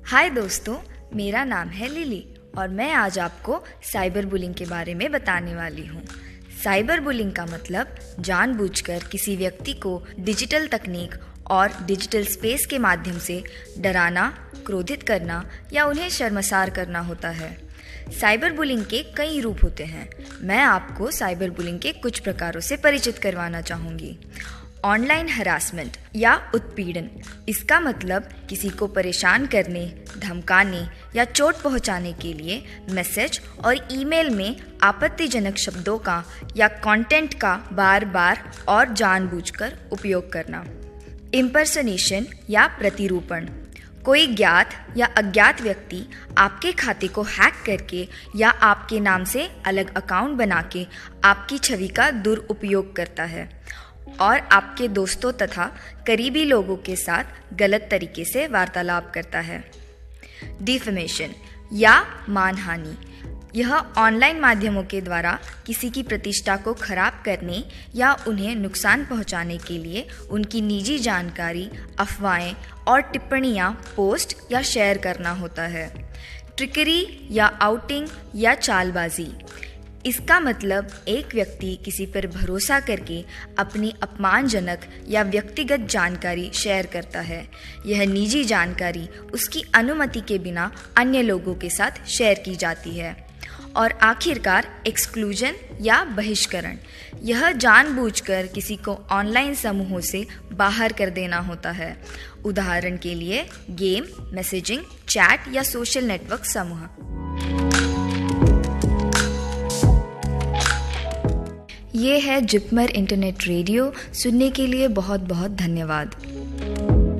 हाय दोस्तों, मेरा नाम है लिली और मैं आज आपको साइबर बुलिंग के बारे में बताने वाली हूँ। साइबर बुलिंग का मतलब जानबूझकर किसी व्यक्ति को डिजिटल तकनीक और डिजिटल स्पेस के माध्यम से डराना, क्रोधित करना या उन्हें शर्मसार करना होता है। साइबर बुलिंग के कई रूप होते हैं। मैं आपको साइबर बुलिंग के कुछ प्रकारों से परिचित करवाना चाहूँगी। ऑनलाइन हरासमेंट या उत्पीड़न, इसका मतलब किसी को परेशान करने, धमकाने या चोट पहुंचाने के लिए मैसेज और ईमेल में आपत्तिजनक शब्दों का या कंटेंट का बार बार और जानबूझकर उपयोग करना। इम्पर्सनेशन या प्रतिरूपण, कोई ज्ञात या अज्ञात व्यक्ति आपके खाते को हैक करके या आपके नाम से अलग अकाउंट बना के आपकी छवि का दुरुपयोग करता है और आपके दोस्तों तथा करीबी लोगों के साथ गलत तरीके से वार्तालाप करता है। डिफेमेशन या मानहानि, यह ऑनलाइन माध्यमों के द्वारा किसी की प्रतिष्ठा को खराब करने या उन्हें नुकसान पहुंचाने के लिए उनकी निजी जानकारी, अफवाहें और टिप्पणियां पोस्ट या शेयर करना होता है। ट्रिकरी या आउटिंग या चालबाजी, इसका मतलब एक व्यक्ति किसी पर भरोसा करके अपनी अपमानजनक या व्यक्तिगत जानकारी शेयर करता है। यह निजी जानकारी उसकी अनुमति के बिना अन्य लोगों के साथ शेयर की जाती है। और आखिरकार एक्सक्लूजन या बहिष्करण, यह जानबूझकर किसी को ऑनलाइन समूहों से बाहर कर देना होता है। उदाहरण के लिए गेम, मैसेजिंग, चैट या सोशल नेटवर्क समूह। ये है जिपमर इंटरनेट रेडियो। सुनने के लिए बहुत बहुत धन्यवाद।